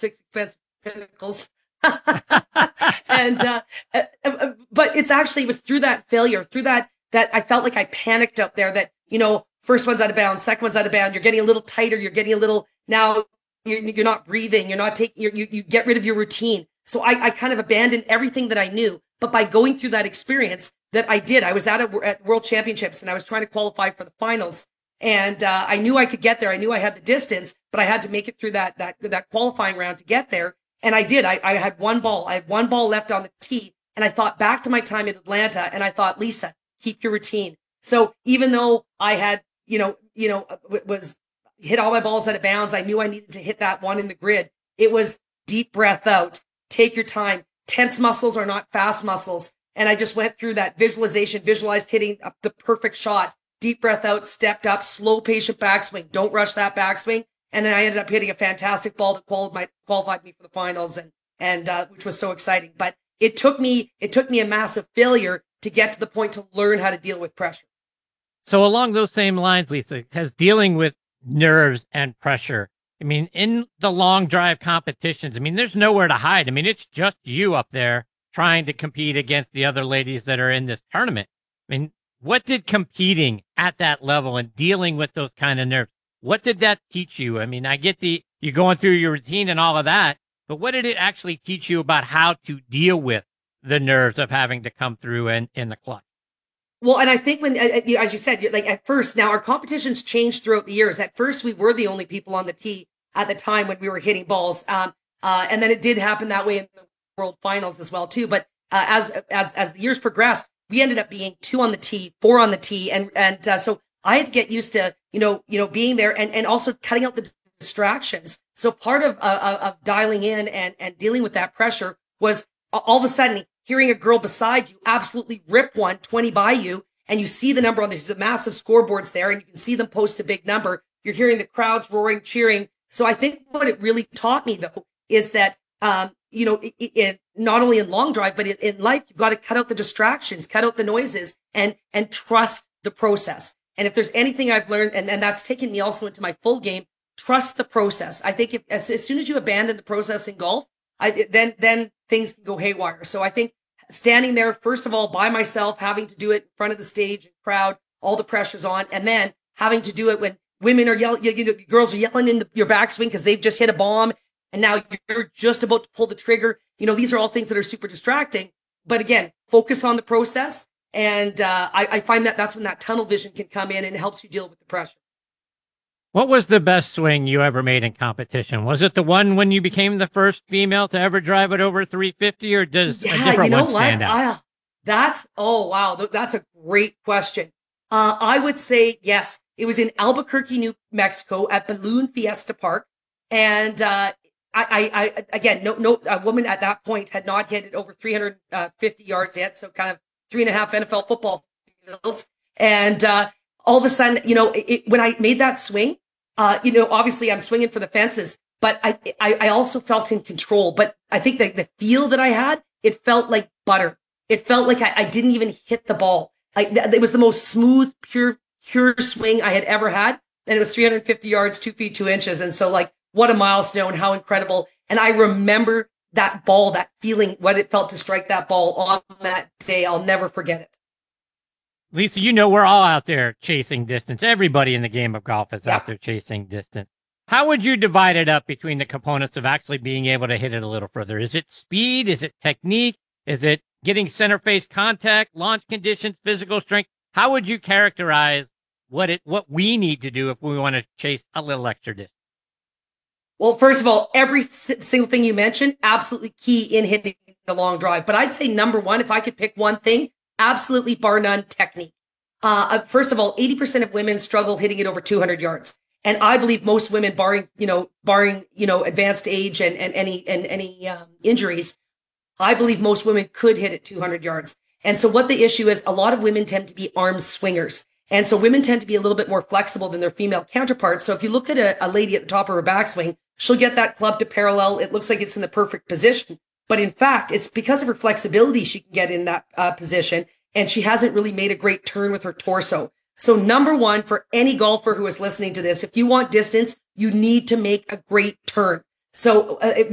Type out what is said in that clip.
6 expensive pinnacles. and but it was through that failure, through that I felt like I panicked up there that, first one's out of bounds, second one's out of bounds, you're getting a little tighter, you're getting a little, now you're not breathing, you're not taking, you get rid of your routine. So I kind of abandoned everything that I knew. But by going through that experience that I did, I was at World Championships and I was trying to qualify for the finals. And I knew I could get there. I knew I had the distance, but I had to make it through that qualifying round to get there. And I did. I had one ball. I had one ball left on the tee. And I thought back to my time in Atlanta and I thought, Lisa, keep your routine. So even though I had, was hit all my balls out of bounds, I knew I needed to hit that one in the grid. It was deep breath out, take your time. Tense muscles are not fast muscles. And I just went through that visualization, visualized hitting the perfect shot, deep breath out, stepped up, slow, patient backswing. Don't rush that backswing. And then I ended up hitting a fantastic ball that qualified me for the finals and which was so exciting. But it took me a massive failure to get to the point to learn how to deal with pressure. So along those same lines, Lisa, has dealing with nerves and pressure, I mean, in the long drive competitions, I mean, there's nowhere to hide. I mean, it's just you up there trying to compete against the other ladies that are in this tournament. I mean, what did competing at that level and dealing with those kind of nerves, what did that teach you? I mean, I get you going through your routine and all of that, but what did it actually teach you about how to deal with the nerves of having to come through in the clutch? Well, and I think when, as you said, like at first, now our competitions changed throughout the years. At first, we were the only people on the tee at the time when we were hitting balls. And then it did happen that way in the World Finals as well, too. But as the years progressed, we ended up being 2 on the tee, 4 on the tee. And so I had to get used to, being there and also cutting out the distractions. So part of dialing in and dealing with that pressure was all of a sudden hearing a girl beside you absolutely rip 20 by you, and you see the number on there's massive scoreboards there, and you can see them post a big number. You're hearing the crowds roaring, cheering. So I think what it really taught me, though, is that, it, not only in long drive, but in life, you've got to cut out the distractions, cut out the noises, and trust the process. And if there's anything I've learned, and that's taken me also into my full game, trust the process. I think as soon as you abandon the process in golf, then things can go haywire. So I think standing there, first of all, by myself, having to do it in front of the stage and crowd, all the pressure's on, and then having to do it when women are yelling, girls are yelling in your backswing because they've just hit a bomb, and now you're just about to pull the trigger. These are all things that are super distracting. But again, focus on the process. And I find that that's when that tunnel vision can come in and it helps you deal with the pressure. What was the best swing you ever made in competition? Was it the one when you became the first female to ever drive it over 350, or does a different one stand out? That's a great question. I would say yes. It was in Albuquerque, New Mexico at Balloon Fiesta Park. And I again, no a woman at that point had not hit it over 350 yards yet. So kind of 3.5 NFL football fields. And all of a sudden, when I made that swing, obviously I'm swinging for the fences, but I also felt in control. But I think that the feel that I had, it felt like butter. It felt like I didn't even hit the ball. It was the most smooth, pure swing I had ever had. And it was 350 yards, 2 feet, 2 inches. And so what a milestone, how incredible. And I remember that ball, that feeling, what it felt to strike that ball on that day. I'll never forget it. Lisa, we're all out there chasing distance. Everybody in the game of golf is out there chasing distance. How would you divide it up between the components of actually being able to hit it a little further? Is it speed? Is it technique? Is it getting center face contact, launch conditions, physical strength? How would you characterize what we need to do if we want to chase a little extra distance? Well, first of all, every single thing you mentioned, absolutely key in hitting the long drive. But I'd say number one, if I could pick one thing, absolutely bar none, technique. First of all, 80% of women struggle hitting it over 200 yards. And I believe most women, barring advanced age and any injuries, I believe most women could hit it 200 yards. And so what the issue is, a lot of women tend to be arm swingers. And so women tend to be a little bit more flexible than their female counterparts. So if you look at a lady at the top of her backswing, she'll get that club to parallel. It looks like it's in the perfect position. But in fact, it's because of her flexibility she can get in that position. And she hasn't really made a great turn with her torso. So number one, for any golfer who is listening to this, if you want distance, you need to make a great turn. So